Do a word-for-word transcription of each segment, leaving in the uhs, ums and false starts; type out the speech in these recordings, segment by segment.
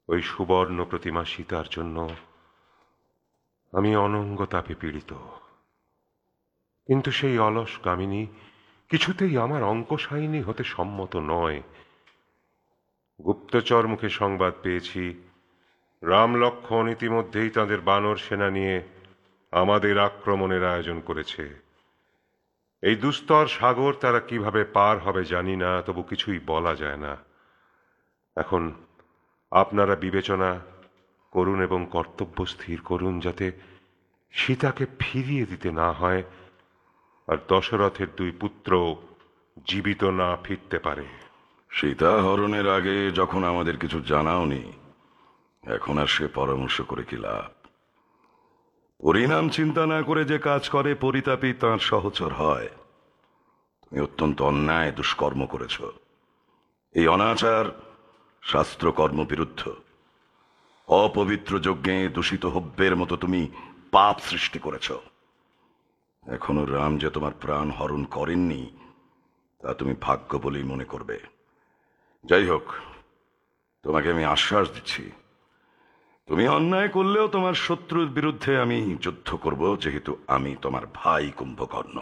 ওই সুবর্ণ প্রতিমা সীতার জন্য আমি অনঙ্গ তাপে পীড়িত, কিন্তু সেই অলস কামিনী কিছুতেই আমার অঙ্কশায়িনী হতে সম্মত নয়। গুপ্তচর মুখে সংবাদ পেয়েছি, রাম লক্ষ্মণ ইতিমধ্যেই তাদের বানর সেনা নিয়ে আমাদের আক্রমণের আয়োজন করেছে। এই দুস্তর সাগর তারা কিভাবে পার হবে জানি না, তবু কিছুই বলা যায় না। এখন আপনারা বিবেচনা করুন এবং কর্তব্য স্থির করুন, যাতে সীতাকে ফিরিয়ে দিতে না হয় আর দশরথের দুই পুত্র জীবিত না ফিরতে পারে। সীতা হরণের আগে যখন আমাদের কিছু জানাওনি, এখন আর সে পরামর্শ করে কি লাভ? পরিণাম চিন্তা না করে যে কাজ করে পরিতাপই তাঁর সহচর হয়। তুমি অত্যন্ত অন্যায় দুষ্কর্ম করেছ। এই অনাচার শাস্ত্রকর্ম বিরুদ্ধ। অপবিত্র যজ্ঞে দূষিত হব্যের মতো তুমি পাপ সৃষ্টি করেছ। এখনো রাম যে তোমার প্রাণ হরণ করেননি তা তুমি ভাগ্য বলেই মনে করবে। যাই হোক, তোমাকে আমি আশ্বাস দিচ্ছি, তুমি অন্যায় করলেও তোমার শত্রুর বিরুদ্ধে আমি যুদ্ধ করব, যেহেতু আমি তোমার ভাই কুম্ভকর্ণ।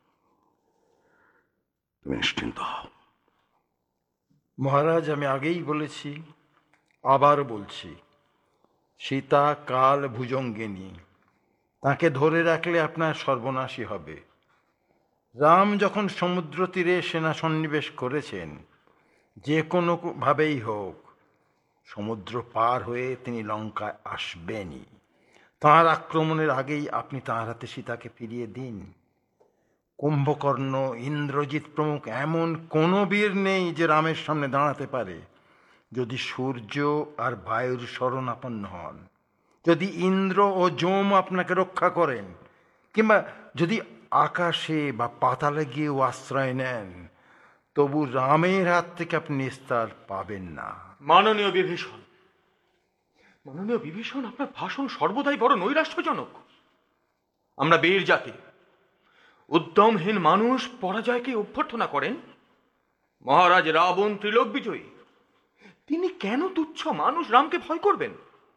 তুমি নিশ্চিন্ত হও। মহারাজ, আমি আগেই বলেছি, আবার বলছি, সীতা কাল ভুজঙ্গিনী। তাকে ধরে রাখলে আপনার সর্বনাশী হবে। রাম যখন সমুদ্র তীরে সেনা সন্নিবেশ করেছেন, যে কোনো ভাবেই হোক সমুদ্র পার হয়ে তিনি লঙ্কায় আসবেনই। তাঁর আক্রমণের আগেই আপনি তাঁর হাতে সীতাকে ফিরিয়ে দিন। কুম্ভকর্ণ, ইন্দ্রজিৎ প্রমুখ এমন কোনো বীর নেই যে রামের সামনে দাঁড়াতে পারে, যদি সূর্য আর বায়ুর শরণাপন্ন হন, যদি ইন্দ্র ও যম আপনাকে রক্ষা করেন, কিংবা যদি আকাশে বা পাতালে গিয়েও আশ্রয় নেন, তবু রামের হাত থেকে আপনি নিস্তার পাবেন না। মাননীয় বিভীষণ, মাননীয় বিভীষণ, আপনার ভাষণ সর্বদাই বড় নৈরাশ্যজনক। আমরা বীর জাতি, উদ্যমহীন মানুষ পরাজয়কে অভ্যর্থনা করেন। মহারাজ রাবণ ত্রিলোক বিজয়ী, তিনি কেন তুচ্ছ মানুষ রামকে ভয় করবেন?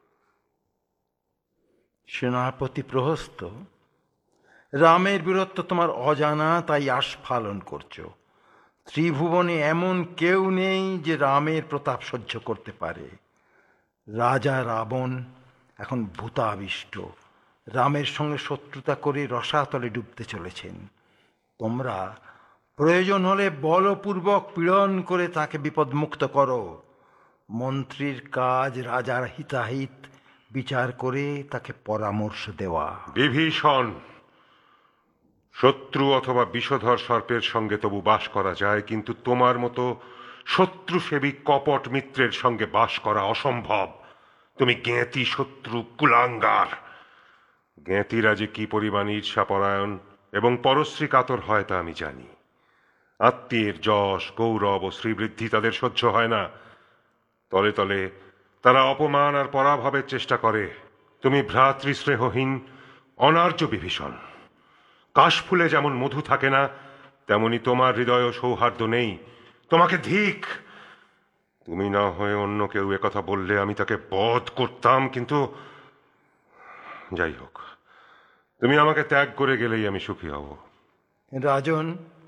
সেনাপতি প্রহস্ত, রামের বীরত্ব তোমার অজানা, তাই আস্ফালন করছো। ত্রিভুবনে এমন কেউ নেই যে রামের প্রতাপ সহ্য করতে পারে। রাজা রাবণ এখন ভূতাবিষ্ট, রামের সঙ্গে শত্রুতা করে রসাতলে ডুবতে চলেছেন। তোমরা প্রয়োজন হলে বলপূর্বক পীড়ন করে তাকে বিপদমুক্ত করো। মন্ত্রীর কাজ রাজার হিতাহিত বিচার করে তাকে পরামর্শ দেওয়া। বিভীষণ, শত্রু অথবা বিষধর সর্পের সঙ্গে তবু বাস করা যায়, কিন্তু তোমার মতো শত্রুসেবী কপট মিত্রের সঙ্গে বাস করা অসম্ভব। তুমি জ্ঞাতি শত্রু কুলাঙ্গার। জ্ঞাতিরা যে কি পরিমাণ ঈর্ষাপরায়ণ এবং পরশ্রী কাতর হয় তা আমি জানি। আত্মীয়ের যশ, গৌরব ও শ্রীবৃদ্ধি তাদের সহ্য হয় না। তলে তলে তারা অপমান আর পরাভবের চেষ্টা করে। তুমি ভ্রাতৃস্নেহহীন অনার্য বিভীষণ। কাশফুলে যেমন মধু থাকে না, তেমনি তোমার হৃদয় সৌহার্দ্য নেই। তোমাকে ধিক। তুমি না হয়ে অন্য কেউ একথা বললে আমি তাকে বধ করতাম, কিন্তু যাই হোক, তুমি আমাকে ত্যাগ করে গেলেই আমি সুখী হব। রাজন,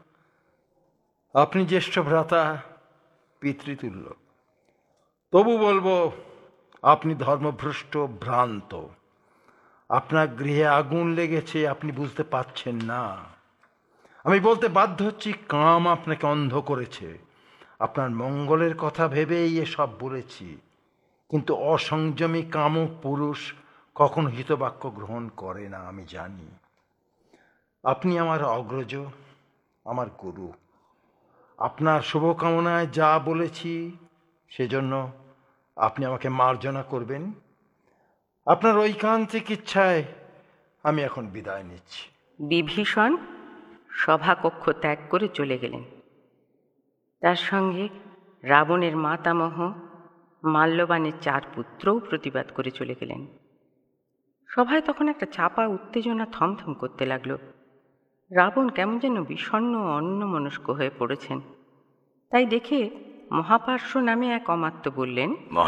আপনি জ্যেষ্ঠ ভ্রাতা, পিতৃতুল্য, তবু বলবো আপনি ধর্মভ্রষ্ট, ভ্রান্ত। আপনার গৃহে আগুন লেগেছে, আপনি বুঝতে পারছেন না। আমি বলতে বাধ্য হচ্ছি, কাম আপনাকে অন্ধ করেছে। আপনার মঙ্গলের কথা ভেবেই এসব বলেছি, কিন্তু অসংযমী কামুক পুরুষ কখনো হিতবাক্য গ্রহণ করে না, আমি জানি। আপনি আমার অগ্রজ, আমার গুরু। আপনার শুভকামনায় যা বলেছি সেজন্য আপনি আমাকে মার্জনা করবেন। আপনার ঐকান্তিক ইচ্ছায় আমি এখন বিদায় নিচ্ছি। বিভীষণ সভাকক্ষ ত্যাগ করে চলে গেলেন। তার সঙ্গে রাবণের মাতামহ মাল্যবানের চার পুত্রও প্রতিবাদ করে চলে গেলেন। সভায় তখন একটা চাপা উত্তেজনা থমথম করতে লাগলো। রাবণ কেমন যেন বিষণ্ণ অন্যমনস্ক হয়ে পড়েছেন। তাই দেখে মহাপার্শ্ব নামে এক অমাত্য বললেন,